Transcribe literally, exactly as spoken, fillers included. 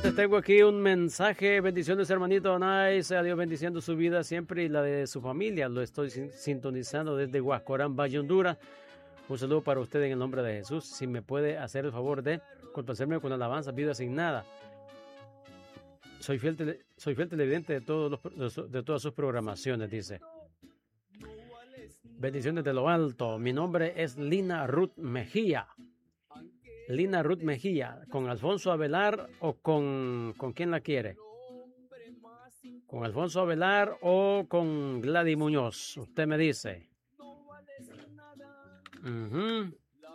Antes tengo aquí un mensaje. Bendiciones, hermanito Anay. Sea Dios bendiciendo su vida siempre y la de su familia. Lo estoy sintonizando desde Guascorán, Valle, Honduras. Un saludo para usted en el nombre de Jesús. Si me puede hacer el favor de complacerme con alabanza, vida asignada. Soy fiel, tele, soy fiel televidente de, todos los, de todas sus programaciones, dice. Bendiciones de lo alto. Mi nombre es Lina Ruth Mejía. Lina Ruth Mejía. ¿Con Alfonso Avelar o con, con quién la quiere? ¿Con Alfonso Avelar o con Gladys Muñoz? Usted me dice. Uh-huh.